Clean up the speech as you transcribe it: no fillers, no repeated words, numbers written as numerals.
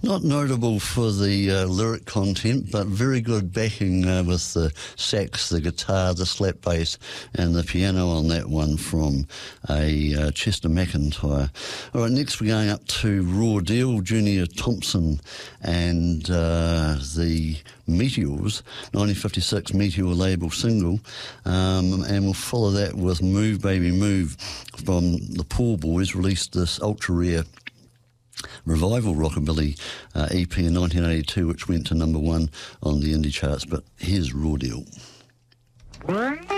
Not notable for the lyric content, but very good backing with the sax, the guitar, the slap bass, and the piano on that one from a Chester McIntyre. All right, next we're going up to Raw Deal, Junior Thompson, and the Meteors, 1956 Meteor label single, and we'll follow that with Move Baby Move from the Poor Boys, released this ultra rare revival rockabilly EP in 1982, which went to #1 on the indie charts. But here's Raw Deal.